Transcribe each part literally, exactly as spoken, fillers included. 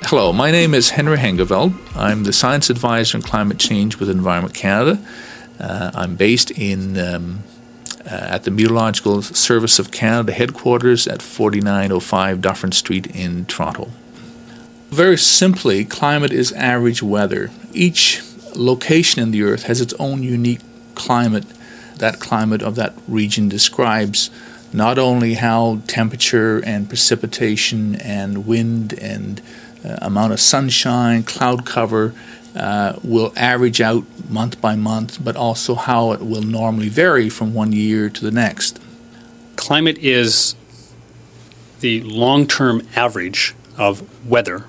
Hello, my name is Henry Hengeveld. I'm the Science Advisor on Climate Change with Environment Canada. Uh, I'm based in um, uh, at the Meteorological Service of Canada headquarters at forty-nine oh five Dufferin Street in Toronto. Very simply, climate is average weather. Each location in the Earth has its own unique climate. That climate of that region describes not only how temperature and precipitation and wind and uh, amount of sunshine, cloud cover uh, will average out month by month, but also how it will normally vary from one year to the next. Climate is the long-term average of weather.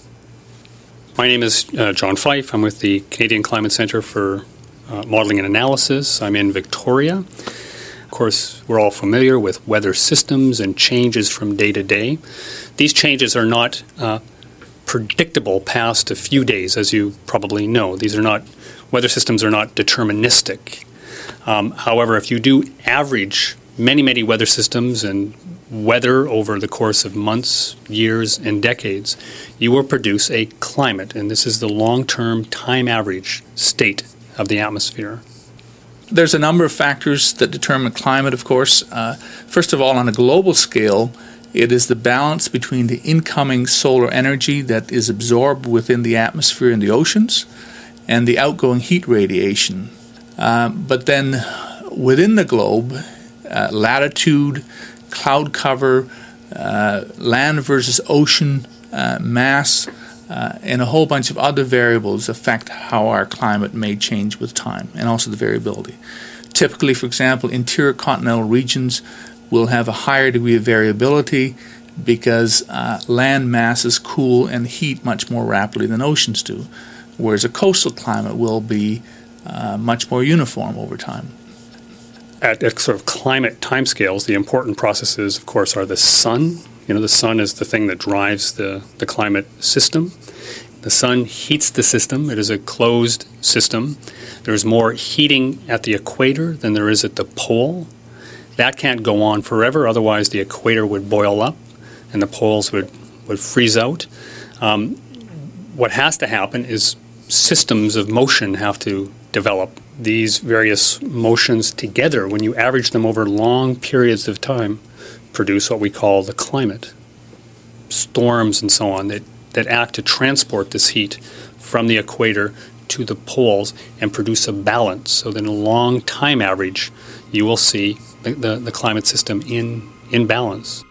My name is uh, John Fife. I'm with the Canadian Climate Centre for uh, Modelling and Analysis. I'm in Victoria. Of course, we're all familiar with weather systems and changes from day to day. These changes are not uh, predictable past a few days, as you probably know. These are not, weather systems are not deterministic. Um, however, if you do average many, many weather systems and weather over the course of months, years, and decades, you will produce a climate, and this is the long-term time average state of the atmosphere. There's a number of factors that determine climate, of course. Uh, first of all, on a global scale, it is the balance between the incoming solar energy that is absorbed within the atmosphere and the oceans and the outgoing heat radiation. Uh, but then within the globe, uh, latitude, cloud cover, uh, land versus ocean uh, mass, uh, and a whole bunch of other variables affect how our climate may change with time, and also the variability. Typically, for example, interior continental regions will have a higher degree of variability because uh, land masses cool and heat much more rapidly than oceans do, whereas a coastal climate will be uh, much more uniform over time. At, at sort of climate timescales, the important processes, of course, are the sun. You know, the sun is the thing that drives the, the climate system. The sun heats the system. It is a closed system. There's more heating at the equator than there is at the pole. That can't go on forever, otherwise the equator would boil up and the poles would, would freeze out. Um, what has to happen is systems of motion have to develop. These various motions together, when you average them over long periods of time, produce what we call the climate. Storms and so on that, that act to transport this heat from the equator to the poles and produce a balance. So that in a long time average, you will see the, the, the climate system in, in balance.